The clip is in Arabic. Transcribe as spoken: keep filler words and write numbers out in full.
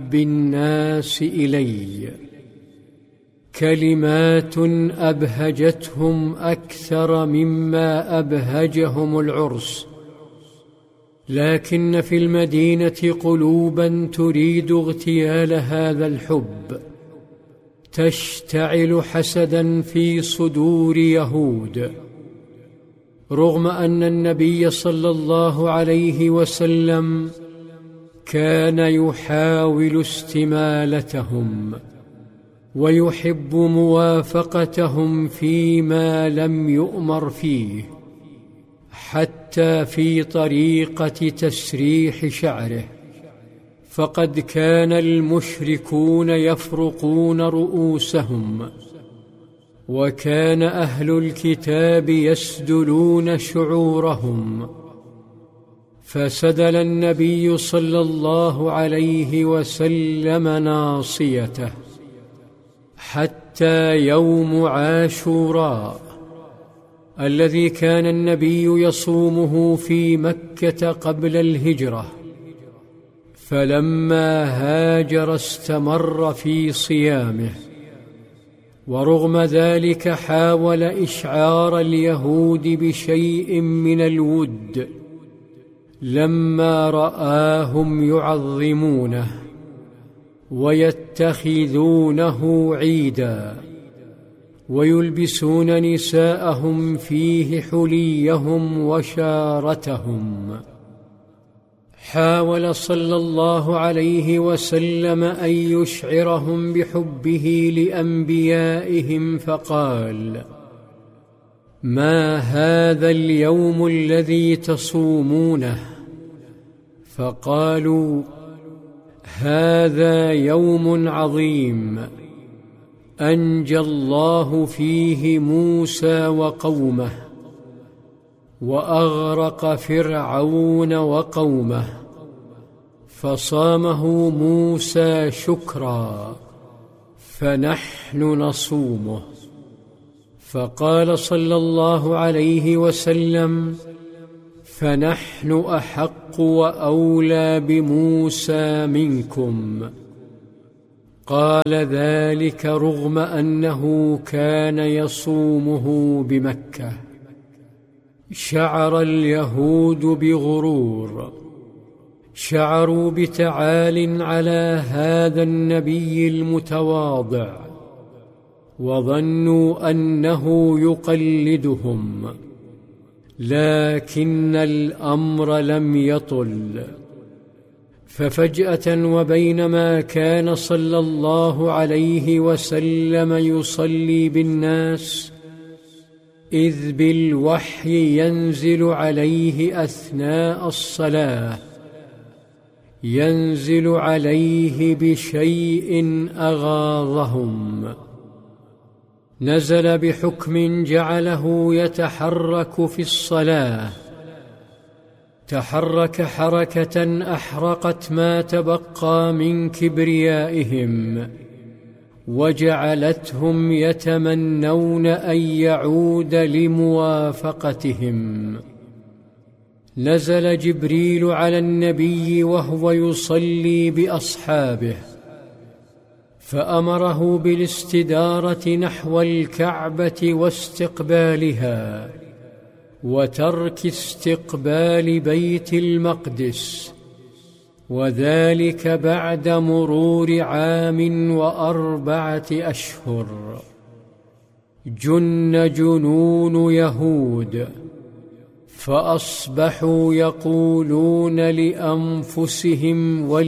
أحب الناس إلي، كلمات أبهجتهم أكثر مما أبهجهم العرس، لكن في المدينة قلوبا تريد اغتيال هذا الحب، تشتعل حسدا في صدور يهود، رغم أن النبي صلى الله عليه وسلم كان يحاول استمالتهم ويحب موافقتهم فيما لم يؤمر فيه، حتى في طريقة تسريح شعره، فقد كان المشركون يفرقون رؤوسهم، وكان أهل الكتاب يسدلون شعورهم، فسدل النبي صلى الله عليه وسلم ناصيته حتى يوم عاشوراء الذي كان النبي يصومه في مكة قبل الهجرة، فلما هاجر استمر في صيامه، ورغم ذلك حاول إشعار اليهود بشيء من الود لما رآهم يعظمونه ويتخذونه عيدا، ويلبسون نساءهم فيه حليهم وشارتهم. حاول صلى الله عليه وسلم أن يشعرهم بحبه لأنبيائهم فقال: ما هذا اليوم الذي تصومونه؟ فقالوا: هذا يوم عظيم أنجى الله فيه موسى وقومه، وأغرق فرعون وقومه، فصامه موسى شكرا، فنحن نصومه. فقال صلى الله عليه وسلم: فنحن أحق وأولى بموسى منكم. قال ذلك رغم أنه كان يصومه بمكة. شعر اليهود بغرور، شعروا بتعال على هذا النبي المتواضع، وظنوا أنه يقلدهم، لكن الأمر لم يطل. ففجأة وبينما كان صلى الله عليه وسلم يصلي بالناس، إذ بالوحي ينزل عليه أثناء الصلاة، ينزل عليه بشيء أغاظهم. نزل بحكم جعله يتحرك في الصلاة، تحرك حركة أحرقت ما تبقى من كبريائهم، وجعلتهم يتمنون أن يعود لموافقتهم. نزل جبريل على النبي وهو يصلي بأصحابه، فأمره بالاستدارة نحو الكعبة واستقبالها، وترك استقبال بيت المقدس، وذلك بعد مرور عام وأربعة أشهر. جن جنون يهود، فأصبحوا يقولون لأنفسهم